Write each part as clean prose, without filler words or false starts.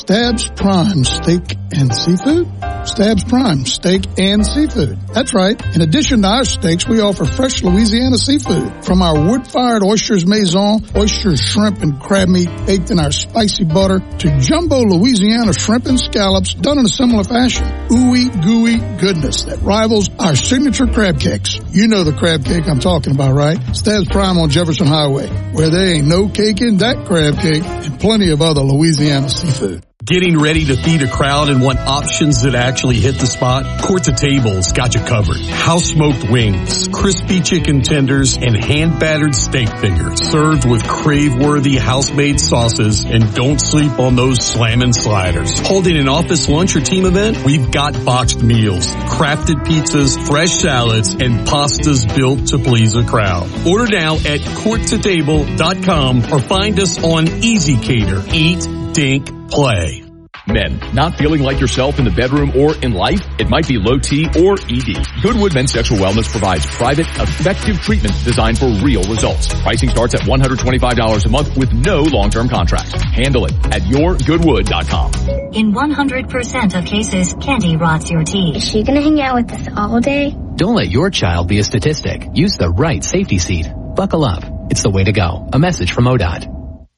Stabs Prime Steak and Seafood? Stabs Prime Steak and Seafood. That's right. In addition to our steaks, we offer fresh Louisiana seafood. From our wood-fired oysters maison, oysters, shrimp, and crab meat baked in our spicy butter, to jumbo Louisiana shrimp and scallops done in a similar fashion. Ooey gooey goodness that rivals our signature crab cakes. You know the crab cake I'm talking about, right? Stabs Prime on Jefferson Highway, where there ain't no cake in that crab cake, and plenty of other Louisiana seafood. Getting ready to feed a crowd and want options that actually hit the spot? Court to Table's got you covered. House-smoked wings, crispy chicken tenders, and hand-battered steak fingers served with crave-worthy house-made sauces, and don't sleep on those slammin' sliders. Holding an office lunch or team event? We've got boxed meals, crafted pizzas, fresh salads, and pastas built to please a crowd. Order now at courttotable.com or find us on Easy Cater. Eat, dink, play. Men, not feeling like yourself in the bedroom or in life? It might be low T or ED. Goodwood Men's Sexual Wellness provides private, effective treatment designed for real results. Pricing starts at $125 a month with no long-term contract. Handle it at yourgoodwood.com. In 100% of cases, candy rots your teeth. Is she gonna hang out with us all day? Don't let your child be a statistic. Use the right safety seat. Buckle up. It's the way to go. A message from ODOT.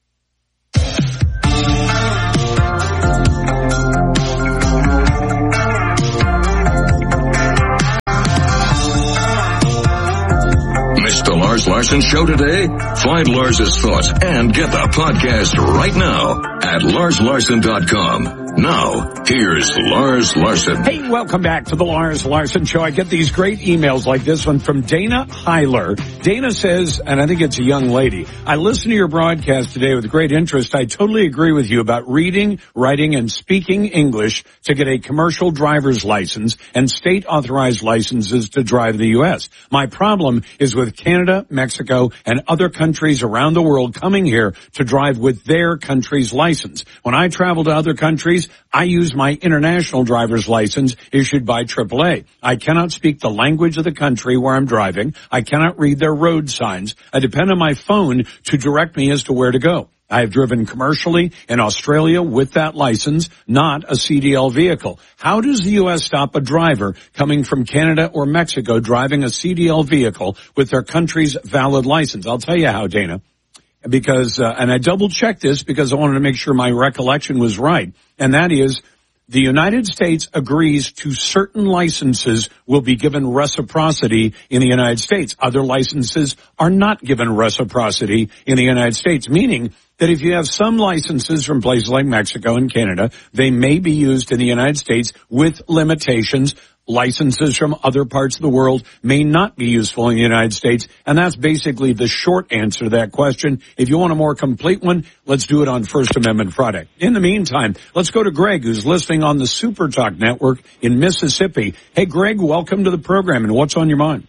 The Lars Larson Show today? Find Lars's thoughts and get the podcast right now at LarsLarson.com. Now, here's Lars Larson. Hey, welcome back to the Lars Larson Show. I get these great emails like this one from Dana Heiler. Dana says, and I think it's a young lady, I listened to your broadcast today with great interest. I totally agree with you about reading, writing, and speaking English to get a commercial driver's license and state-authorized licenses to drive the U.S. My problem is with Canada, Mexico, and other countries around the world coming here to drive with their country's license. When I travel to other countries, I use my international driver's license issued by AAA. I cannot speak the language of the country where I'm driving. I cannot read their road signs. I depend on my phone to direct me as to where to go. I have driven commercially in Australia with that license, not a CDL vehicle. How does the U.S. stop a driver coming from Canada or Mexico driving a CDL vehicle with their country's valid license? I'll tell you how, Dana. Because, and I double-checked this because I wanted to make sure my recollection was right, and that is the United States agrees to certain licenses will be given reciprocity in the United States. Other licenses are not given reciprocity in the United States, meaning that if you have some licenses from places like Mexico and Canada, they may be used in the United States with limitations. Licenses from other parts of the world may not be useful in the United States, and that's basically the short answer to that question. If you want a more complete one, let's do it on First Amendment Friday. In the meantime, let's go to Greg, who's listening on the Super Talk Network in Mississippi. Hey, Greg, welcome to the program, and what's on your mind?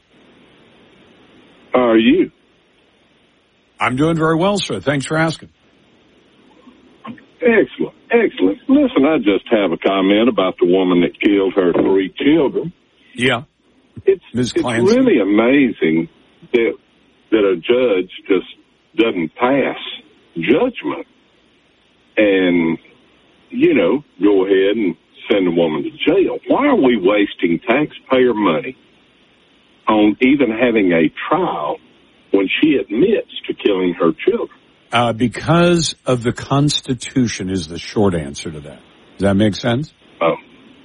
How are you? I'm doing very well, sir. Thanks for asking. Excellent, excellent. Listen, I just have a comment about the woman that killed her 3 children. Yeah. It's really amazing that a judge just doesn't pass judgment and, you know, go ahead and send a woman to jail. Why are we wasting taxpayer money on even having a trial when she admits to killing her children? Because of the Constitution is the short answer to that. Does that make sense? Oh.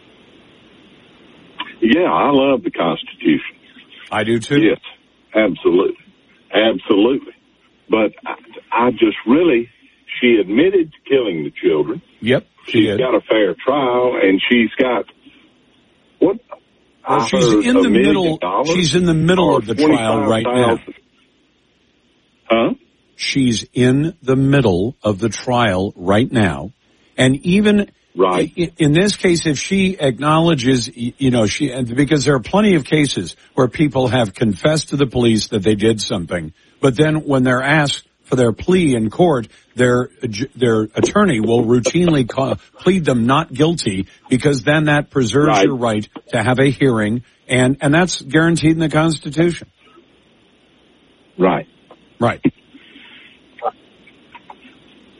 Yeah, I love the Constitution. I do too. Yes, absolutely. Absolutely. But I just really, she admitted to killing the children. Yep. She's got a fair trial, and she's got, what? Well, she's in the middle. She's in the middle of the trial right now. Huh? She's in the middle of the trial right now. And even in this case, if she acknowledges, you know, because there are plenty of cases where people have confessed to the police that they did something, but then when they're asked for their plea in court, their attorney will routinely plead them not guilty, because then that preserves your right to have a hearing, and that's guaranteed in the Constitution. Right. Right.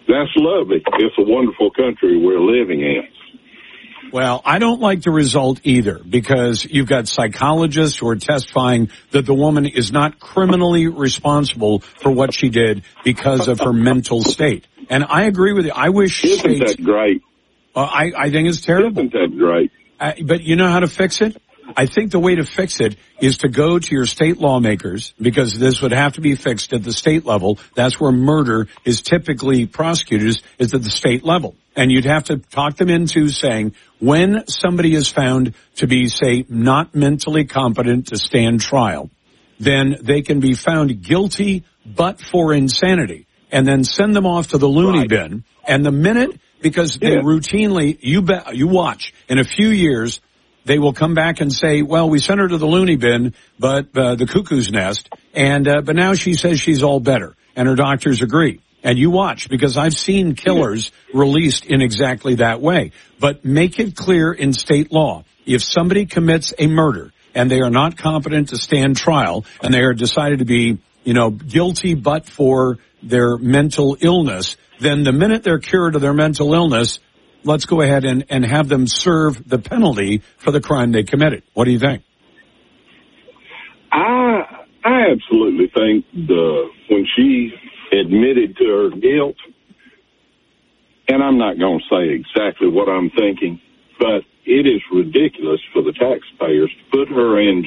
That's lovely. It's a wonderful country we're living in. Well, I don't like the result either, because you've got psychologists who are testifying that the woman is not criminally responsible for what she did because of her mental state. And I agree with you. I wish Isn't that great? I think it's terrible. Isn't that great? But you know how to fix it? I think the way to fix it is to go to your state lawmakers, because this would have to be fixed at the state level. That's where murder is typically prosecuted, is at the state level. And you'd have to talk them into saying, when somebody is found to be, say, not mentally competent to stand trial, then they can be found guilty but for insanity, and then send them off to the loony bin. And the minute, because they routinely, you watch, in a few years, they will come back and say, well, we sent her to the loony bin, but the cuckoo's nest, and but now she says she's all better, and her doctors agree. And you watch, because I've seen killers released in exactly that way. But make it clear in state law, if somebody commits a murder and they are not competent to stand trial, and they are decided to be, guilty but for their mental illness, then the minute they're cured of their mental illness, let's go ahead and have them serve the penalty for the crime they committed. What do you think? I absolutely think when she admitted to her guilt, and I'm not going to say exactly what I'm thinking, but it is ridiculous for the taxpayers to put her in